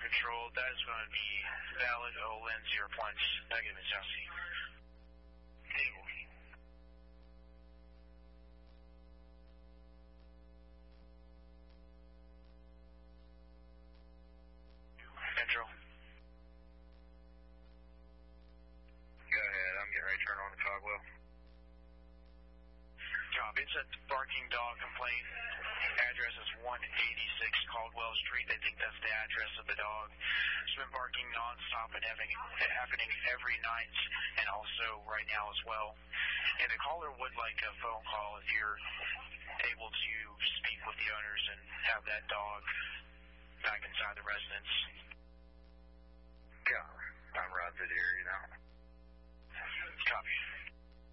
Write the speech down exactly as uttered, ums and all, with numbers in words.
Control. That is going to be valid. Olin, zero points. Negative, Miss Jossie. Table. Control. Go ahead. I'm getting ready to turn on the cogwheel. Copy. It's a barking dog complaint. Address is one eighty-six Caldwell Street. They think that's the address of the dog. It's been barking nonstop and having, happening every night and also right now as well. And the caller would like a phone call if you're able to speak with the owners and have that dog back inside the residence. Yeah, I'm right through the area now. Copy.